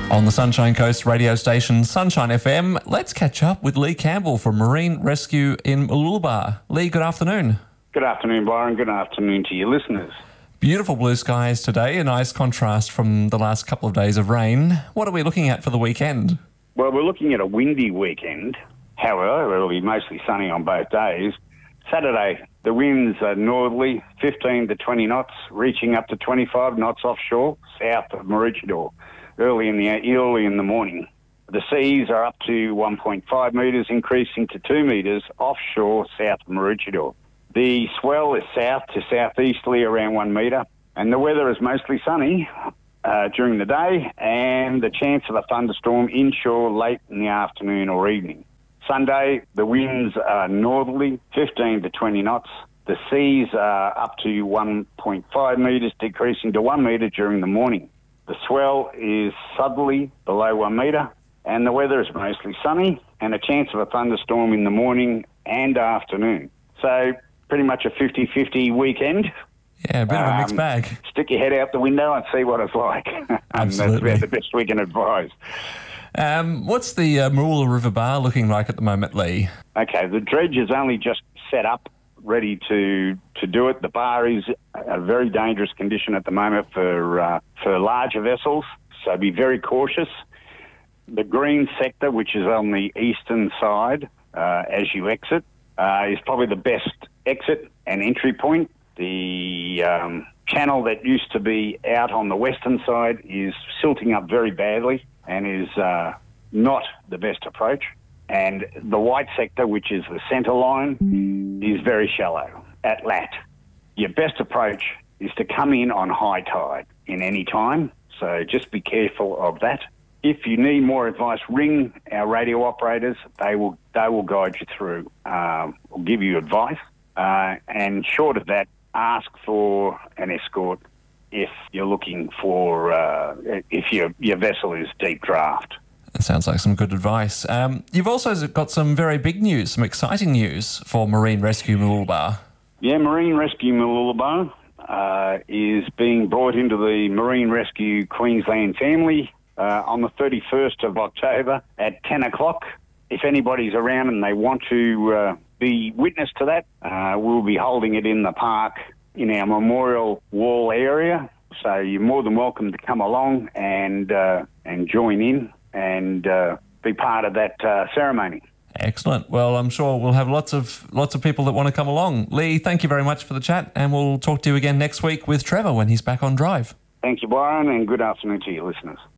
On the Sunshine Coast radio station Sunshine FM, let's catch up with Lee Campbell from Marine Rescue in Mooloolaba. Lee, good afternoon. Good afternoon, Byron. Good afternoon to your listeners. Beautiful blue skies today, a nice contrast from the last couple of days of rain. What are we looking at for the weekend? Well, we're looking at a windy weekend. However, it'll be mostly sunny on both days. Saturday, the winds are northerly, 15 to 20 knots, reaching up to 25 knots offshore, south of Maroochydore. Early in the morning. The seas are up to 1.5 metres, increasing to 2 metres offshore south of Maroochydore. The swell is south to southeasterly around 1 metre, and the weather is mostly sunny during the day, and the chance of a thunderstorm inshore late in the afternoon or evening. Sunday, the winds are northerly, 15 to 20 knots. The seas are up to 1.5 metres, decreasing to 1 metre during the morning. The swell is southerly, below 1 metre, and the weather is mostly sunny and a chance of a thunderstorm in the morning and afternoon. So pretty much a 50-50 weekend. Yeah, a bit of a mixed bag. Stick your head out the window and see what it's like. Absolutely. That's about the best we can advise. What's the Mooloola River Bar looking like at the moment, Lee? Okay, the dredge is only just set up, ready to do it. The bar is a very dangerous condition at the moment for larger vessels, so be very cautious. The green sector, which is on the eastern side as you exit, is probably the best exit and entry point. The channel that used to be out on the western side is silting up very badly and is not the best approach. And the white sector, which is the centre line, is very shallow at lat. Your best approach is to come in on high tide in any time, so just be careful of that. If you need more advice, ring our radio operators. They will guide you through, or give you advice. And short of that, ask for an escort if you're looking for, if your vessel is deep draft. That sounds like some good advice. You've also got some very big news, some exciting news for Marine Rescue Mooloolaba. Yeah, Marine Rescue Mooloolaba is being brought into the Marine Rescue Queensland family on the 31st of October at 10 o'clock. If anybody's around and they want to be witness to that, we'll be holding it in the park in our memorial wall area. So you're more than welcome to come along and join in and be part of that ceremony. Excellent. Well, I'm sure we'll have lots of people that want to come along. Lee, thank you very much for the chat, and we'll talk to you again next week with Trevor when he's back on drive. Thank you, Byron, and good afternoon to your listeners.